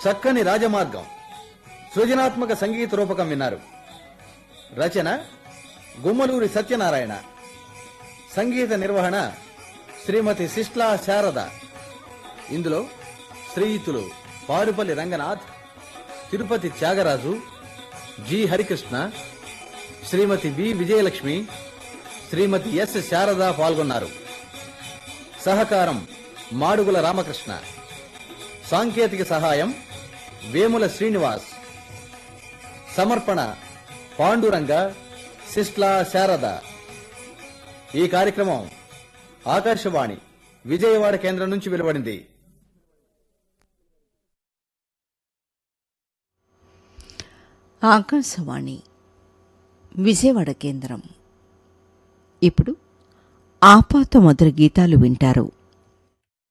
చక్కని రాజమార్గం సృజనాత్మక సంగీత రూపకం విన్నారు. రచన గుమ్మలూరి సత్యనారాయణ. సంగీత నిర్వహణ శ్రీమతి సిస్లా శారద. ఇందులో శ్రీయుతులు పారుపల్లి రంగనాథ్, తిరుపతి త్యాగరాజు, జి హరికృష్ణ, శ్రీమతి బి విజయలక్ష్మి, శ్రీమతి ఎస్ శారద పాల్గొన్నారు. సహకారం మాడుగుల రామకృష్ణ. సాంకేతిక సహాయం వేముల శ్రీనివాస్. సమర్పణ పాండురంగ, సిస్లా శారద. ఈ కార్యక్రమం ఆకాశవాణి విజయవాడ కేంద్రం నుంచి వెలువడింది. ఆకాశవాణి విజయవాడ కేంద్రం. ఇప్పుడు ఆపాత మధుర గీతాలు వింటారు.